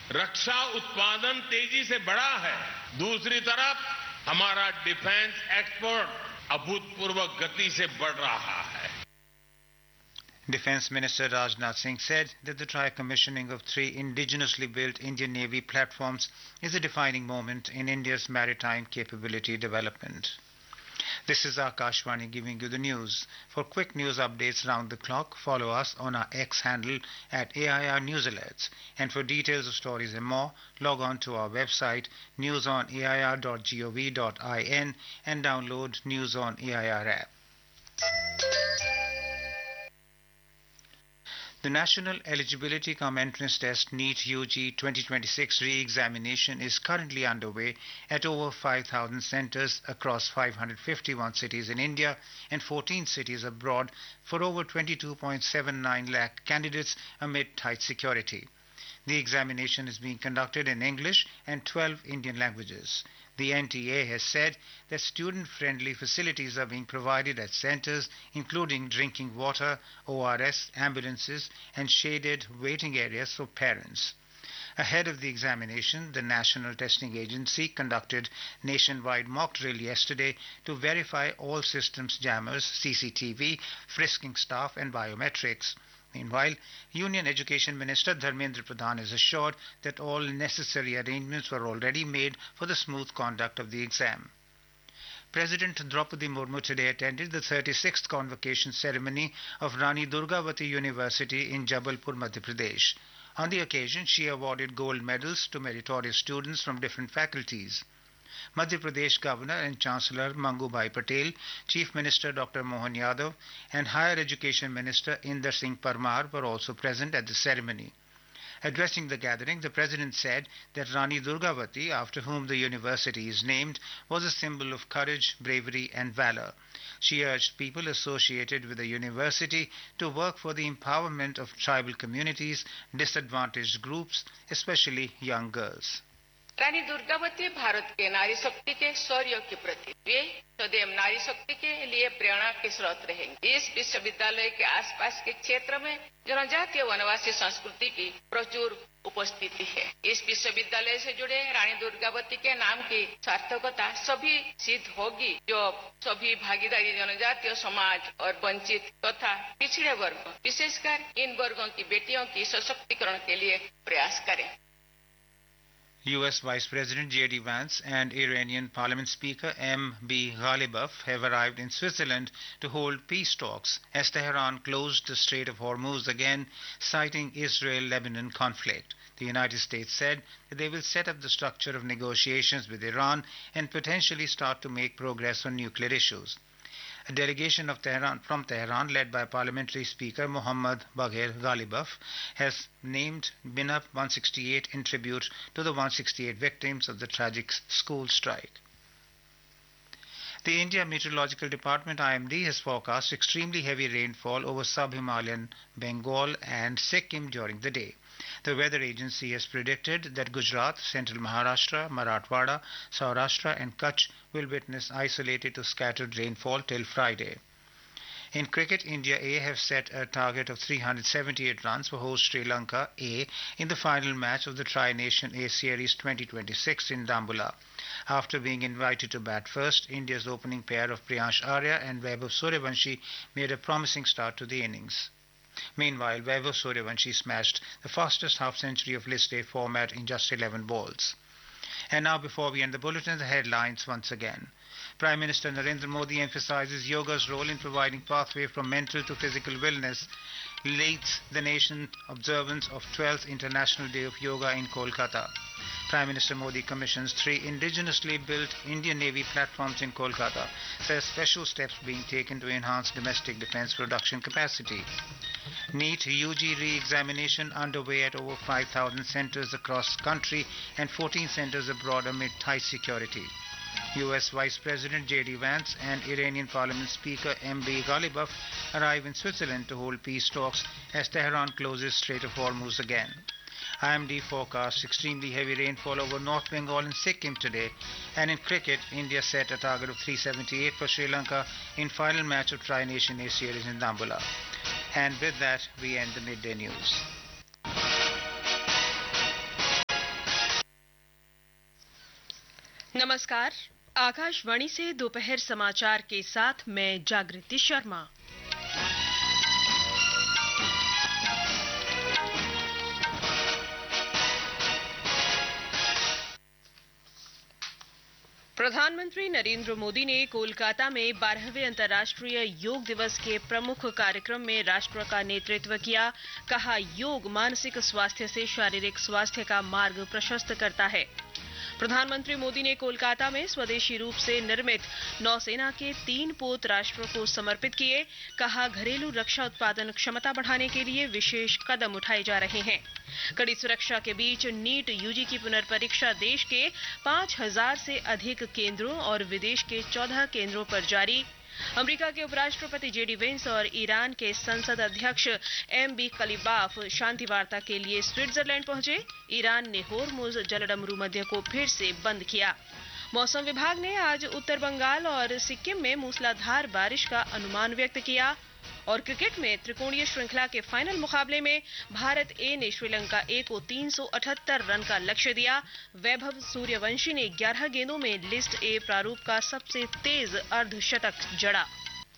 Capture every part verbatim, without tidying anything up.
रक्षा उत्पादन तेजी से बढ़ा है, दूसरी तरफ हमारा डिफेंस एक्सपोर्ट अभूतपूर्व गति से बढ़ रहा है. Defence Minister Rajnath Singh said that the tri-commissioning of three indigenously built Indian Navy platforms is a defining moment in India's maritime capability development. This is Akashvani giving you the news. For quick news updates round the clock, follow us on our X handle at A I R News Alerts. And for details of stories and more, log on to our website news on A I R dot gov dot in and download News on A I R app. The National Eligibility cum Entrance Test NEET U G twenty twenty-six re-examination is currently underway at over five thousand centres across five hundred fifty-one cities in India and fourteen cities abroad for over twenty-two point seven nine lakh candidates amid tight security. The examination is being conducted in English and twelve Indian languages. The N T A has said that student-friendly facilities are being provided at centres, including drinking water, O R S, ambulances, and shaded waiting areas for parents. Ahead of the examination, the National Testing Agency conducted nationwide mock drill yesterday to verify all systems jammers, C C T V, frisking staff, and biometrics. Meanwhile, Union Education Minister Dharmendra Pradhan is assured that all necessary arrangements were already made for the smooth conduct of the exam. President Draupadi Murmu today attended the thirty-sixth convocation ceremony of Rani Durgavati University in Jabalpur, Madhya Pradesh. On the occasion, she awarded gold medals to meritorious students from different faculties. Madhya Pradesh Governor and Chancellor Mangubhai Patel, Chief Minister Doctor Mohan Yadav, and Higher Education Minister Inder Singh Parmar were also present at the ceremony. Addressing the gathering, the President said that Rani Durgavati, after whom the university is named, was a symbol of courage, bravery, and valor. She urged people associated with the university to work for the empowerment of tribal communities, disadvantaged groups, especially young girls. Rani Durgavati Bharat के नारी शक्ति के शौर्य के प्रति वे सदैव नारी शक्ति के लिए प्रेरणा के स्रोत रहेंगे. इस विश्वविद्यालय के आसपास के क्षेत्र में जनजातीय वनवासी संस्कृति की प्रचुर उपस्थिति है. इस विश्वविद्यालय से जुड़े रानी दुर्गावती के नाम की सार्थकता सभी सिद्ध होगी जो सभी भागीदारी जनजातीय समाज और वंचित तथा पिछड़े वर्ग, विशेषकर इन वर्गों की बेटियों की सशक्तिकरण के लिए प्रयास करें. U S Vice President J D Vance and Iranian Parliament Speaker M B Ghalibaf have arrived in Switzerland to hold peace talks as Tehran closed the Strait of Hormuz again, citing Israel-Lebanon conflict. The United States said that they will set up the structure of negotiations with Iran and potentially start to make progress on nuclear issues. A delegation of Tehran, from Tehran, led by Parliamentary Speaker Mohammad Bagher Ghalibaf, has named Binab one sixty-eight in tribute to the one hundred sixty-eight victims of the tragic school strike. The India Meteorological Department I M D has forecast extremely heavy rainfall over sub-Himalayan Bengal and Sikkim during the day. The weather agency has predicted that Gujarat, central Maharashtra, Marathwada, Saurashtra and Kutch will witness isolated to scattered rainfall till Friday. In cricket, India A have set a target of three hundred seventy-eight runs for host Sri Lanka A in the final match of the Tri-Nation A Series twenty twenty-six in Dambulla. After being invited to bat first, India's opening pair of Priyansh Arya and Vaibhav Suryavanshi made a promising start to the innings. Meanwhile, Vaibhav Suryavanshi smashed the fastest half-century of List A format in just eleven balls. And now, before we end the bulletin, the headlines once again. Prime Minister Narendra Modi emphasizes yoga's role in providing pathway from mental to physical wellness, leads the nation observance of twelfth International Day of Yoga in Kolkata. Prime Minister Modi commissions three indigenously built Indian Navy platforms in Kolkata, says special steps being taken to enhance domestic defence production capacity. NEET U G re-examination underway at over five thousand centres across country and fourteen centres abroad amid tight security. U S Vice President J D Vance and Iranian Parliament Speaker M B Ghalibaf arrive in Switzerland to hold peace talks as Tehran closes Strait of Hormuz again. I M D forecasts extremely heavy rainfall over North Bengal and Sikkim today. And in cricket, India set a target of three seventy-eight for Sri Lanka in final match of Tri-Nation A Series in Dambulla. And with that, we end the midday news. नमस्कार, आकाशवाणी से दोपहर समाचार के साथ मैं जागृति शर्मा। प्रधानमंत्री नरेंद्र मोदी ने कोलकाता में बारहवें अंतर्राष्ट्रीय योग दिवस के प्रमुख कार्यक्रम में राष्ट्र का नेतृत्व किया। कहा, योग मानसिक स्वास्थ्य से शारीरिक स्वास्थ्य का मार्ग प्रशस्त करता है। प्रधानमंत्री मोदी ने कोलकाता में स्वदेशी रूप से निर्मित नौसेना के तीन पोत राष्ट्र को समर्पित किए। कहा, घरेलू रक्षा उत्पादन क्षमता बढ़ाने के लिए विशेष कदम उठाए जा रहे हैं। कड़ी सुरक्षा के बीच नीट यूजी की पुनर्परीक्षा देश के पाँच हज़ार से अधिक केंद्रों और विदेश के चौदह केंद्रों पर जारी। अमेरिका के उपराष्ट्रपति जेडी वेंस और ईरान के संसद अध्यक्ष एम बी खलीबाफ शांति वार्ता के लिए स्विट्जरलैंड पहुंचे। ईरान ने होर्मुज जलडमरू मध्य को फिर से बंद किया। मौसम विभाग ने आज उत्तर बंगाल और सिक्किम में मूसलाधार बारिश का अनुमान व्यक्त किया। और क्रिकेट में त्रिकोणीय श्रृंखला के फाइनल मुकाबले में भारत ए ने श्रीलंका ए को तीन सौ अठहत्तर रन का लक्ष्य दिया। वैभव सूर्यवंशी ने ग्यारह गेंदों में लिस्ट ए प्रारूप का सबसे तेज अर्धशतक जड़ा।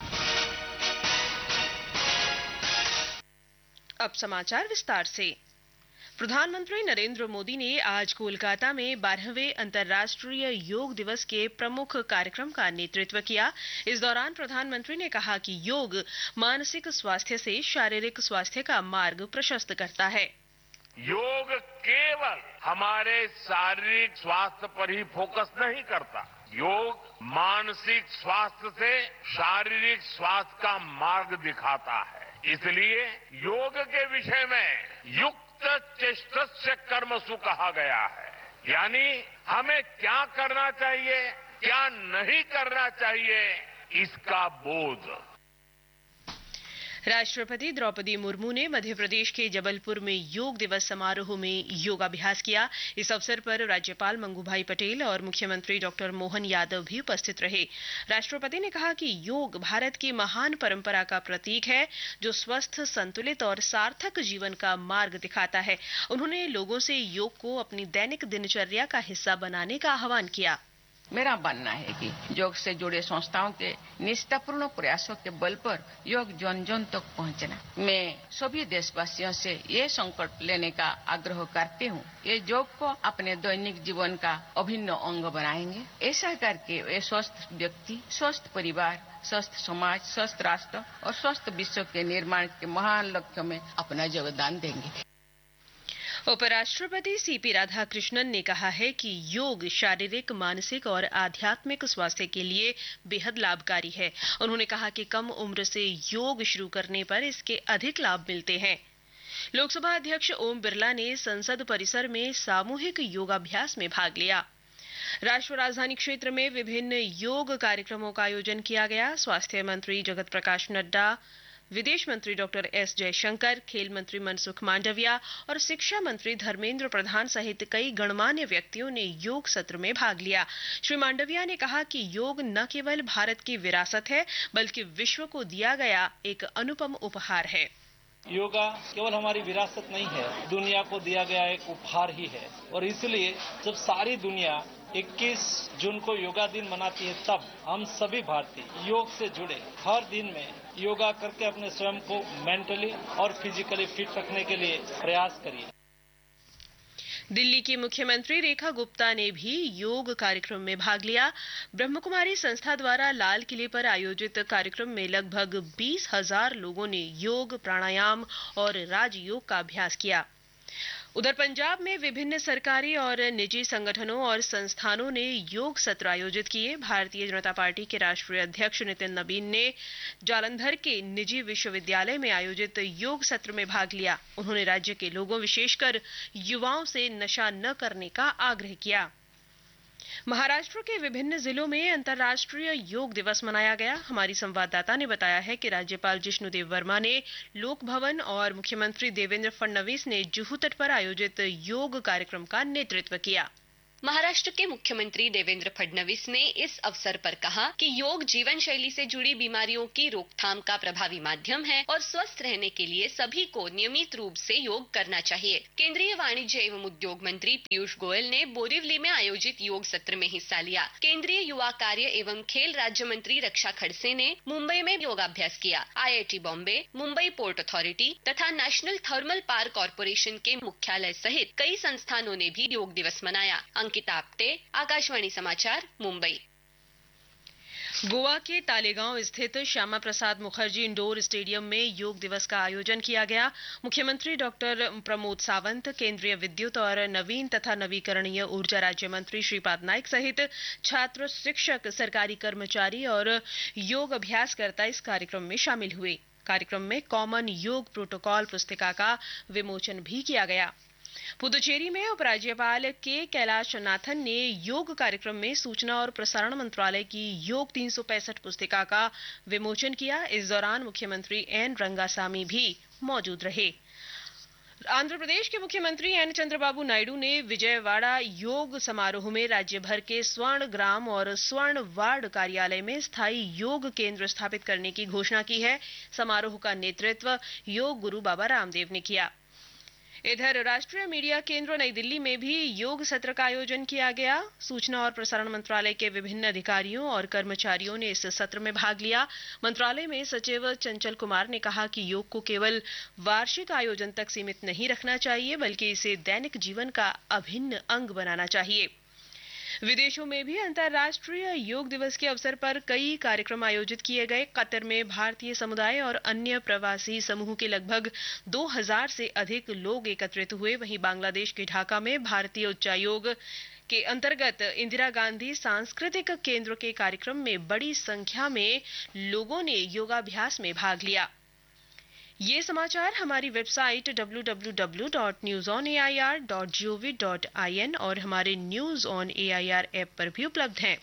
अब समाचार विस्तार से। प्रधानमंत्री नरेंद्र मोदी ने आज कोलकाता में बारहवें अंतर्राष्ट्रीय योग दिवस के प्रमुख कार्यक्रम का नेतृत्व किया। इस दौरान प्रधानमंत्री ने कहा कि योग मानसिक स्वास्थ्य से शारीरिक स्वास्थ्य का मार्ग प्रशस्त करता है। योग केवल हमारे शारीरिक स्वास्थ्य पर ही फोकस नहीं करता, योग मानसिक स्वास्थ्य से शारीरिक स्वास्थ्य का मार्ग दिखाता है। इसलिए योग के विषय में युक्त चेष्टस्य कर्मसु कहा गया है, यानी हमें क्या करना चाहिए, क्या नहीं करना चाहिए, इसका बोध। राष्ट्रपति द्रौपदी मुर्मू ने मध्य प्रदेश के जबलपुर में योग दिवस समारोह में योगाभ्यास किया। इस अवसर पर राज्यपाल मंगूभाई पटेल और मुख्यमंत्री डॉक्टर मोहन यादव भी उपस्थित रहे। राष्ट्रपति ने कहा कि योग भारत की महान परंपरा का प्रतीक है, जो स्वस्थ, संतुलित और सार्थक जीवन का मार्ग दिखाता है। उन्होंने लोगों से योग को अपनी दैनिक दिनचर्या का हिस्सा बनाने का आह्वान किया। मेरा मानना है कि योग से जुड़े संस्थाओं के निष्ठापूर्ण प्रयासों के बल पर योग जन जन तक पहुंचना। मैं सभी देशवासियों से ये संकल्प लेने का आग्रह करती हूँ, ये योग को अपने दैनिक जीवन का अभिन्न अंग बनाएंगे। ऐसा करके वे स्वस्थ व्यक्ति, स्वस्थ परिवार, स्वस्थ समाज, स्वस्थ राष्ट्र और स्वस्थ विश्व के निर्माण के महान लक्ष्य में अपना योगदान देंगे। उपराष्ट्रपति सीपी राधाकृष्णन ने कहा है कि योग शारीरिक, मानसिक और आध्यात्मिक स्वास्थ्य के लिए बेहद लाभकारी है। उन्होंने कहा कि कम उम्र से योग शुरू करने पर इसके अधिक लाभ मिलते हैं। लोकसभा अध्यक्ष ओम बिरला ने संसद परिसर में सामूहिक योगाभ्यास में भाग लिया। राष्ट्रीय राजधानी क्षेत्र में विभिन्न योग कार्यक्रमों का आयोजन किया गया। स्वास्थ्य मंत्री जगत प्रकाश नड्डा, विदेश मंत्री डॉक्टर एस जयशंकर, खेल मंत्री मनसुख मांडविया और शिक्षा मंत्री धर्मेंद्र प्रधान सहित कई गणमान्य व्यक्तियों ने योग सत्र में भाग लिया। श्री मांडविया ने कहा कि योग न केवल भारत की विरासत है, बल्कि विश्व को दिया गया एक अनुपम उपहार है। योगा केवल हमारी विरासत नहीं है, दुनिया को दिया गया एक उपहार ही है। और इसलिए जब सारी दुनिया इक्कीस जून को योगा दिन मनाती है, तब हम सभी भारतीय योग से जुड़े हर दिन में योगा करके अपने स्वयं को मेंटली और फिजिकली फिट रखने के लिए प्रयास करिए। दिल्ली की मुख्यमंत्री रेखा गुप्ता ने भी योग कार्यक्रम में भाग लिया। ब्रह्मकुमारी संस्था द्वारा लाल किले पर आयोजित कार्यक्रम में लगभग बीस हजार लोगों ने योग, प्राणायाम और राजयोग का अभ्यास किया। उधर पंजाब में विभिन्न सरकारी और निजी संगठनों और संस्थानों ने योग सत्र आयोजित किए। भारतीय जनता पार्टी के राष्ट्रीय अध्यक्ष नितिन नबीन ने जालंधर के निजी विश्वविद्यालय में आयोजित योग सत्र में भाग लिया। उन्होंने राज्य के लोगों, विशेषकर युवाओं से नशा न करने का आग्रह किया। महाराष्ट्र के विभिन्न जिलों में अंतर्राष्ट्रीय योग दिवस मनाया गया। हमारी संवाददाता ने बताया है कि राज्यपाल जिष्णुदेव वर्मा ने लोक भवन और मुख्यमंत्री देवेंद्र फडणवीस ने जुहू तट पर आयोजित योग कार्यक्रम का नेतृत्व किया। महाराष्ट्र के मुख्यमंत्री देवेंद्र फडणवीस ने इस अवसर पर कहा कि योग जीवन शैली से जुड़ी बीमारियों की रोकथाम का प्रभावी माध्यम है और स्वस्थ रहने के लिए सभी को नियमित रूप से योग करना चाहिए। केंद्रीय वाणिज्य एवं उद्योग मंत्री पीयूष गोयल ने बोरिवली में आयोजित योग सत्र में हिस्सा लिया। केंद्रीय युवा कार्य एवं खेल राज्य मंत्री रक्षा खड़से ने मुंबई में योगाभ्यास किया। IIT Bombay, Mumbai port authority तथा नेशनल थर्मल पावर कॉरपोरेशन के मुख्यालय सहित कई संस्थानों ने भी योग दिवस मनाया। अंकिता आप्टे, आकाशवाणी समाचार, मुंबई। गोवा के तालेगांव स्थित श्यामा प्रसाद मुखर्जी इंडोर स्टेडियम में योग दिवस का आयोजन किया गया। मुख्यमंत्री डॉक्टर प्रमोद सावंत, केंद्रीय विद्युत और नवीन तथा नवीकरणीय ऊर्जा राज्य मंत्री श्रीपाद नाइक सहित छात्र, शिक्षक, सरकारी कर्मचारी और योग अभ्यासकर्ता इस कार्यक्रम में शामिल हुए। कार्यक्रम में कॉमन योग प्रोटोकॉल पुस्तिका का विमोचन भी किया गया। पुदुचेरी में उपराज्यपाल के कैलाश नाथन ने योग कार्यक्रम में सूचना और प्रसारण मंत्रालय की योग तीन सौ पैंसठ पुस्तिका का विमोचन किया। इस दौरान मुख्यमंत्री एन रंगासामी भी मौजूद रहे। आंध्र प्रदेश के मुख्यमंत्री एन चंद्रबाबू नायडू ने विजयवाड़ा योग समारोह में राज्य भर के स्वर्ण ग्राम और स्वर्ण वार्ड कार्यालय में स्थायी योग केंद्र स्थापित करने की घोषणा की है। समारोह का नेतृत्व योग गुरु बाबा रामदेव ने किया। इधर राष्ट्रीय मीडिया केंद्र नई दिल्ली में भी योग सत्र का आयोजन किया गया। सूचना और प्रसारण मंत्रालय के विभिन्न अधिकारियों और कर्मचारियों ने इस सत्र में भाग लिया। मंत्रालय में सचिव चंचल कुमार ने कहा कि योग को केवल वार्षिक आयोजन तक सीमित नहीं रखना चाहिए, बल्कि इसे दैनिक जीवन का अभिन्न अंग बनाना चाहिए। विदेशों में भी अंतर्राष्ट्रीय योग दिवस के अवसर पर कई कार्यक्रम आयोजित किए गए। कतर में भारतीय समुदाय और अन्य प्रवासी समूह के लगभग दो हज़ार से अधिक लोग एकत्रित हुए। वहीं बांग्लादेश के ढाका में भारतीय उच्चायोग के अंतर्गत इंदिरा गांधी सांस्कृतिक केंद्र के कार्यक्रम में बड़ी संख्या में लोगों ने योगाभ्यास में भाग लिया। ये समाचार हमारी website W W W dot news on A I R dot G O V dot I N और हमारे news on A I R app पर भी उपलब्ध हैं।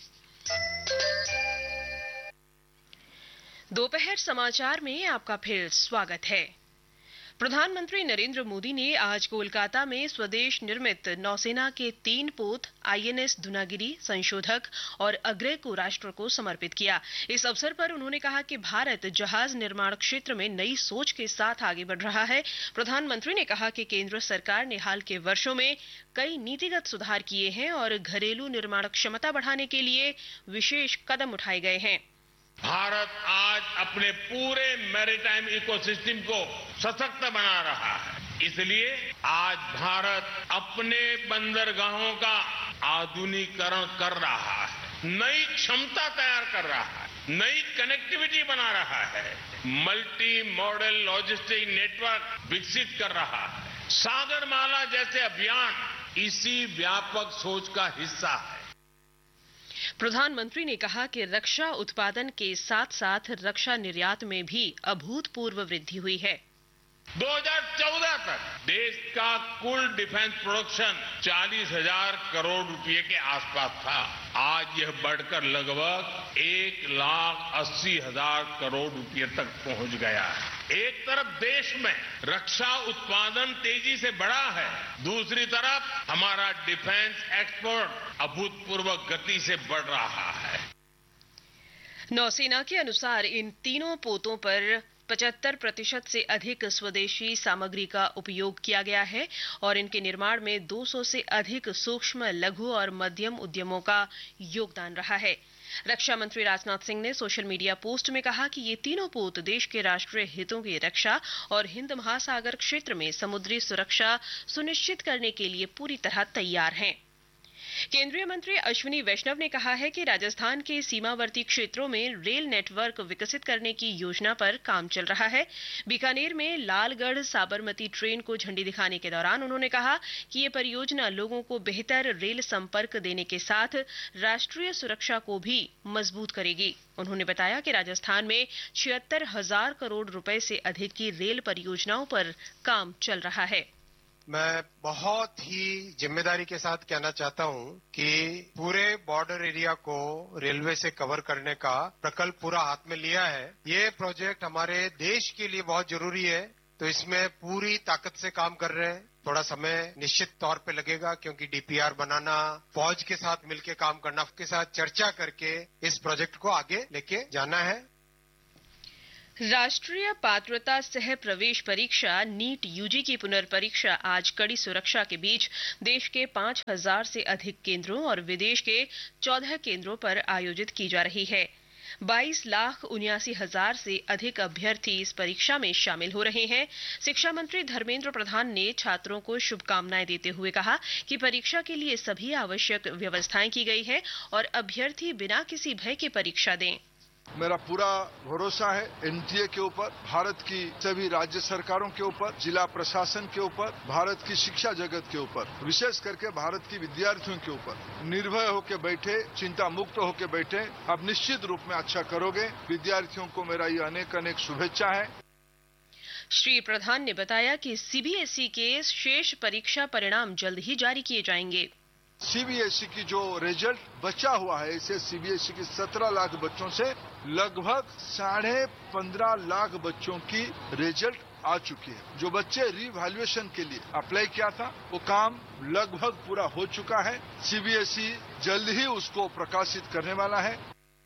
दोपहर समाचार में आपका फिर स्वागत है। प्रधानमंत्री नरेंद्र मोदी ने आज कोलकाता में स्वदेश निर्मित नौसेना के तीन पोत आई एन एस धुनागिरी, संशोधक और अग्रय को राष्ट्र को समर्पित किया। इस अवसर पर उन्होंने कहा कि भारत जहाज निर्माण क्षेत्र में नई सोच के साथ आगे बढ़ रहा है। प्रधानमंत्री ने कहा कि केंद्र सरकार ने हाल के वर्षों में कई नीतिगत सुधार किए हैं और घरेलू निर्माण क्षमता बढ़ाने के लिए विशेष कदम उठाए गए हैं। भारत आज अपने पूरे मैरीटाइम इकोसिस्टम को सशक्त बना रहा है। इसलिए आज भारत अपने बंदरगाहों का आधुनिकीकरण कर रहा है, नई क्षमता तैयार कर रहा है, नई कनेक्टिविटी बना रहा है, मल्टी मॉडल लॉजिस्टिक नेटवर्क विकसित कर रहा है। सागरमाला जैसे अभियान इसी व्यापक सोच का हिस्सा है। प्रधानमंत्री ने कहा कि रक्षा उत्पादन के साथ साथ रक्षा निर्यात में भी अभूतपूर्व वृद्धि हुई है। दो हज़ार चौदह तक देश का कुल डिफेंस प्रोडक्शन चालीस हजार करोड़ रुपए के आसपास था। आज यह बढ़कर लगभग एक लाख अस्सी हजार करोड़ रुपए तक पहुंच गया है। एक तरफ देश में रक्षा उत्पादन तेजी से बढ़ा है, दूसरी तरफ हमारा डिफेंस एक्सपोर्ट अभूतपूर्व गति से बढ़ रहा है। नौसेना के अनुसार इन तीनों पोतों पर पचहत्तर प्रतिशत से अधिक स्वदेशी सामग्री का उपयोग किया गया है और इनके निर्माण में दो सौ से अधिक सूक्ष्म, लघु और मध्यम उद्यमों का योगदान रहा है। रक्षा मंत्री राजनाथ सिंह ने सोशल मीडिया पोस्ट में कहा कि ये तीनों पोत देश के राष्ट्रीय हितों की रक्षा और हिंद महासागर क्षेत्र में समुद्री सुरक्षा सुनिश्चित करने के लिए पूरी तरह तैयार हैं। केंद्रीय मंत्री अश्विनी वैष्णव ने कहा है कि राजस्थान के सीमावर्ती क्षेत्रों में रेल नेटवर्क विकसित करने की योजना पर काम चल रहा है। बीकानेर में लालगढ़ साबरमती ट्रेन को झंडी दिखाने के दौरान उन्होंने कहा कि ये परियोजना लोगों को बेहतर रेल संपर्क देने के साथ राष्ट्रीय सुरक्षा को भी मजबूत करेगी। उन्होंने बताया कि राजस्थान में छिहत्तर हजार करोड़ रुपए से अधिक की रेल परियोजनाओं पर काम चल रहा है। मैं बहुत ही जिम्मेदारी के साथ कहना चाहता हूं कि पूरे बॉर्डर एरिया को रेलवे से कवर करने का प्रकल्प पूरा हाथ में लिया है। ये प्रोजेक्ट हमारे देश के लिए बहुत जरूरी है, तो इसमें पूरी ताकत से काम कर रहे हैं। थोड़ा समय निश्चित तौर पे लगेगा, क्योंकि डीपीआर बनाना, फौज के साथ मिलकर काम करना, के साथ चर्चा करके इस प्रोजेक्ट को आगे लेके जाना है। राष्ट्रीय पात्रता सह प्रवेश परीक्षा नीट यूजी की पुनर्परीक्षा आज कड़ी सुरक्षा के बीच देश के पांच हजार से अधिक केंद्रों और विदेश के चौदह केंद्रों पर आयोजित की जा रही है। बाईस लाख उन्यासी हजार से अधिक अभ्यर्थी इस परीक्षा में शामिल हो रहे हैं। शिक्षा मंत्री धर्मेंद्र प्रधान ने छात्रों को शुभकामनाएं देते हुए कहा कि परीक्षा के लिए सभी आवश्यक व्यवस्थाएं की गई है और अभ्यर्थी बिना किसी भय के परीक्षा दें। मेरा पूरा भरोसा है एनटीए के ऊपर, भारत की सभी राज्य सरकारों के ऊपर, जिला प्रशासन के ऊपर, भारत की शिक्षा जगत के ऊपर, विशेष करके भारत की विद्यार्थियों के ऊपर। निर्भय होकर बैठे, चिंता मुक्त होकर बैठे, आप निश्चित रूप में अच्छा करोगे। विद्यार्थियों को मेरा ये अनेक अनेक शुभेच्छा है। श्री प्रधान ने बताया कि सीबीएसई के शेष परीक्षा परिणाम जल्द ही जारी किए जाएंगे। सीबीएसई की जो रिजल्ट बचा हुआ है, इसे सीबीएसई की सत्रह लाख बच्चों से लगभग साढ़े पंद्रह लाख बच्चों की रिजल्ट आ चुकी है। जो बच्चे रीवैल्यूएशन के लिए अप्लाई किया था, वो काम लगभग पूरा हो चुका है। सीबीएसई जल्द ही उसको प्रकाशित करने वाला है।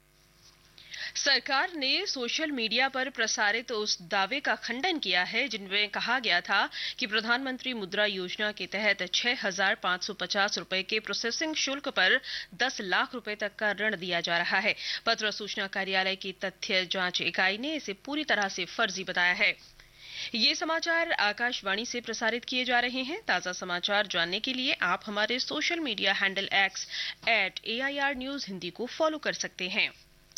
सरकार ने सोशल मीडिया पर प्रसारित उस दावे का खंडन किया है जिनमें कहा गया था कि प्रधानमंत्री मुद्रा योजना के तहत छह हजार पांच सौ पचास रुपए के प्रोसेसिंग शुल्क पर दस लाख रुपए तक का ऋण दिया जा रहा है। पत्र सूचना कार्यालय की तथ्य जांच इकाई ने इसे पूरी तरह से फर्जी बताया है। ये समाचार आकाशवाणी से प्रसारित किए जा रहे हैं। ताजा समाचार जानने के लिए आप हमारे social media handle x eight AIR news Hindi को फॉलो कर सकते हैं।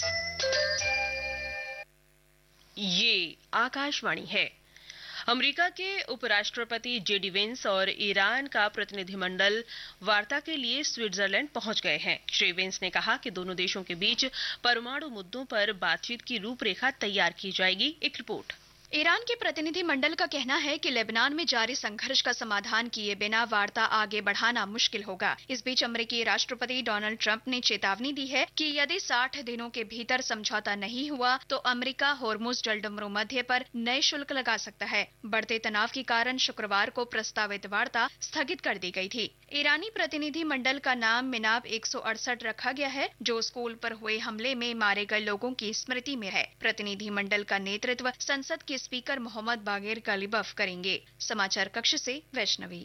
ये आकाशवाणी है। अमेरिका के उपराष्ट्रपति जेडी वेंस और ईरान का प्रतिनिधिमंडल वार्ता के लिए स्विट्जरलैंड पहुंच गए हैं। श्री वेंस ने कहा कि दोनों देशों के बीच परमाणु मुद्दों पर बातचीत की रूपरेखा तैयार की जाएगी। एक रिपोर्ट। ईरान के प्रतिनिधि मंडल का कहना है कि लेबनान में जारी संघर्ष का समाधान किए बिना वार्ता आगे बढ़ाना मुश्किल होगा। इस बीच अमेरिकी राष्ट्रपति डोनाल्ड ट्रंप ने चेतावनी दी है कि यदि साठ दिनों के भीतर समझौता नहीं हुआ तो अमेरिका होर्मुज जलडमरू मध्य पर नए शुल्क लगा सकता है। बढ़ते तनाव के कारण शुक्रवार को प्रस्तावित वार्ता स्थगित कर दी गई थी। ईरानी प्रतिनिधि मंडल का नाम मिनाब एक सौ अड़सठ रखा गया है, जो स्कूल पर हुए हमले में मारे गए लोगों की स्मृति में है। प्रतिनिधि मंडल का नेतृत्व संसद के स्पीकर मोहम्मद बागेर कालिबफ करेंगे। समाचार कक्ष से वैष्णवी।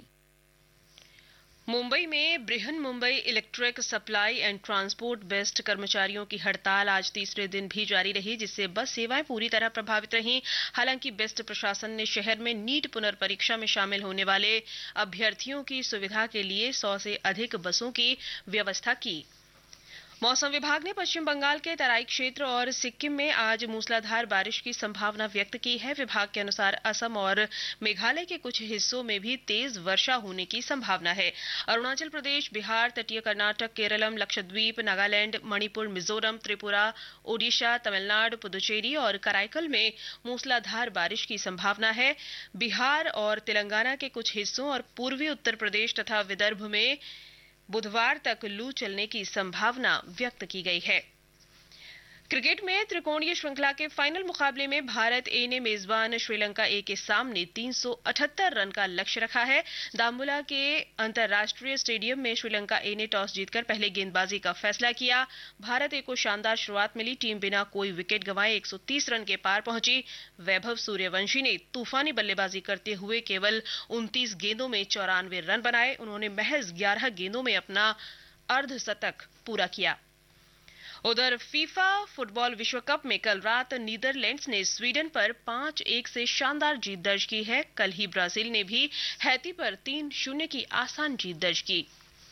मुंबई में Brihan Mumbai electric supply and transport best कर्मचारियों की हड़ताल आज तीसरे दिन भी जारी रही, जिससे बस सेवाएं पूरी तरह प्रभावित रहीं। हालांकि बेस्ट प्रशासन ने शहर में नीट पुनर्परीक्षा में शामिल होने वाले अभ्यर्थियों की सुविधा के लिए सौ से अधिक बसों की व्यवस्था की। मौसम विभाग ने पश्चिम बंगाल के तराई क्षेत्र और सिक्किम में आज मूसलाधार बारिश की संभावना व्यक्त की है। विभाग के अनुसार असम और मेघालय के कुछ हिस्सों में भी तेज वर्षा होने की संभावना है। अरुणाचल प्रदेश, बिहार, तटीय कर्नाटक, केरलम, लक्षद्वीप, नागालैंड, मणिपुर, मिजोरम, त्रिपुरा, ओडिशा, तमिलनाडु, पुदुचेरी और कराईकल में मूसलाधार बारिश की संभावना है। बिहार और तेलंगाना के कुछ हिस्सों और पूर्वी उत्तर प्रदेश तथा विदर्भ में बुधवार तक लू चलने की संभावना व्यक्त की गई है। क्रिकेट में त्रिकोणीय श्रृंखला के फाइनल मुकाबले में भारत ए ने मेजबान श्रीलंका ए के सामने तीन सौ अठहत्तर रन का लक्ष्य रखा है। दाम्बुला के अंतर्राष्ट्रीय स्टेडियम में श्रीलंका ए ने टॉस जीतकर पहले गेंदबाजी का फैसला किया। भारत ए को शानदार शुरुआत मिली। टीम बिना कोई विकेट गंवाए एक सौ तीस रन के पार पहुंची। वैभव सूर्यवंशी ने तूफानी बल्लेबाजी करते हुए केवल उनतीस गेंदों में चौरानवे रन बनाए। उन्होंने महज ग्यारह गेंदों में अपना अर्धशतक पूरा किया। उधर फीफा फुटबॉल विश्व कप में कल रात नीदरलैंड्स ने स्वीडन पर पांच एक से शानदार जीत दर्ज की है। कल ही ब्राजील ने भी हैती पर तीन शून्य की आसान जीत दर्ज की।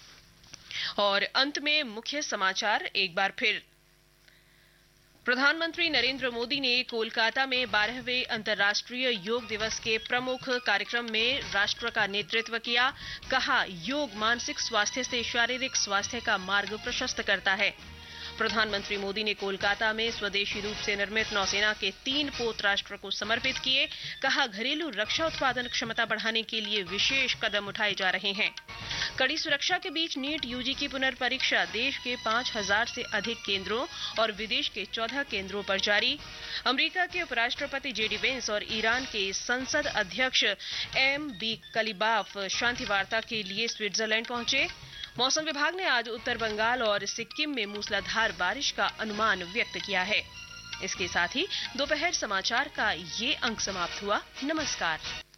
और अंत में मुख्य समाचार एक बार फिर। प्रधानमंत्री नरेंद्र मोदी ने कोलकाता में बारहवें अंतर्राष्ट्रीय योग दिवस के प्रमुख कार्यक्रम में राष्ट्र का नेतृत्व किया। कहा, योग मानसिक स्वास्थ्य से शारीरिक स्वास्थ्य का मार्ग प्रशस्त करता है। प्रधानमंत्री मोदी ने कोलकाता में स्वदेशी रूप से निर्मित नौसेना के तीन पोत राष्ट्र को समर्पित किए। कहा, घरेलू रक्षा उत्पादन क्षमता बढ़ाने के लिए विशेष कदम उठाए जा रहे हैं। कड़ी सुरक्षा के बीच नीट यूजी की पुनर्परीक्षा देश के पाँच हज़ार से अधिक केंद्रों और विदेश के चौदह केंद्रों पर जारी। अमेरिका के उपराष्ट्रपति जेडी वेंस और ईरान के संसद अध्यक्ष एम बी कलीबाफ शांति वार्ता के लिए स्विट्जरलैंड पहुंचे। मौसम विभाग ने आज उत्तर बंगाल और सिक्किम में मूसलाधार बारिश का अनुमान व्यक्त किया है। इसके साथ ही दोपहर समाचार का ये अंक समाप्त हुआ। नमस्कार।